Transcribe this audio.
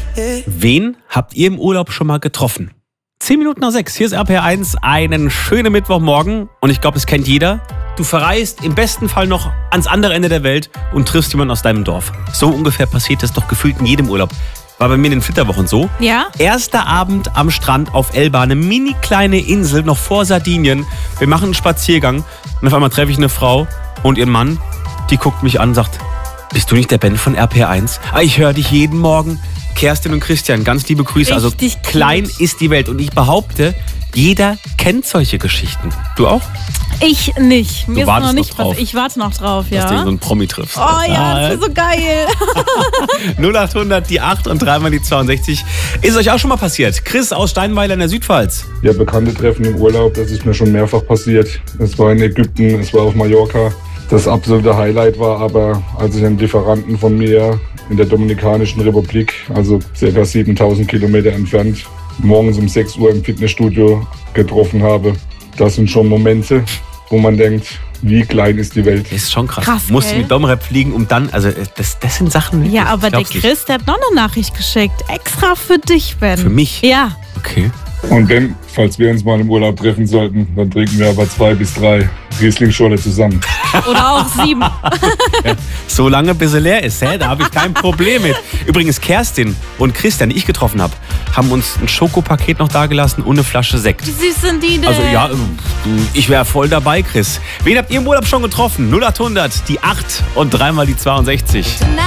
Wen habt ihr im Urlaub schon mal getroffen? 6:10, hier ist RPR1, einen schönen Mittwochmorgen und ich glaube, es kennt jeder. Du verreist im besten Fall noch ans andere Ende der Welt und triffst jemanden aus deinem Dorf. So ungefähr passiert das doch gefühlt in jedem Urlaub. War bei mir in den Flitterwochen so. Ja? Erster Abend am Strand auf Elba, eine mini kleine Insel, noch vor Sardinien. Wir machen einen Spaziergang und auf einmal treffe ich eine Frau und ihren Mann. Die guckt mich an und sagt, bist du nicht der Ben von RPR1? Ich höre dich jeden Morgen. Kerstin und Christian, ganz liebe Grüße. Richtig also klein cute. ist die Welt und ich behaupte, jeder kennt solche Geschichten. Du auch? Ich nicht. Mir ist wartest noch nicht noch drauf. Ich warte noch drauf, ja. Dass du so einen Promi triffst. Oh ja, das ist so geil. 0800, die 8 und 3 mal die 62. Ist euch auch schon mal passiert? Chris aus Steinweiler in der Südpfalz. Ja, Bekannte treffen im Urlaub, das ist mir schon mehrfach passiert. Es war in Ägypten, es war auf Mallorca. Das absolute Highlight war aber, als ich einen Lieferanten von mir in der Dominikanischen Republik, also ca. 7000 Kilometer entfernt, morgens um 6 Uhr im Fitnessstudio getroffen habe. Das sind schon Momente, wo man denkt, wie klein ist die Welt. Ist schon krass. Krass, Musst du gell? mit Domrep fliegen, um dann, also das sind Sachen. Ja, ich aber der glaub's nicht. Chris, der hat noch eine Nachricht geschickt. Extra für dich, Ben. Für mich? Ja. Okay. Und Ben, falls wir uns mal im Urlaub treffen sollten, dann trinken wir aber 2 bis 3 Riesling-Schorle zusammen. Oder auch 7. So lange, bis er leer ist, da habe ich kein Problem mit. Übrigens, Kerstin und Christian, die ich getroffen habe, haben uns ein Schokopaket noch dagelassen und eine Flasche Sekt. Wie süß sind die denn? Also ja, ich wäre voll dabei, Chris. Wen habt ihr im Urlaub schon getroffen? 0800, die 8 und 3 mal die 62.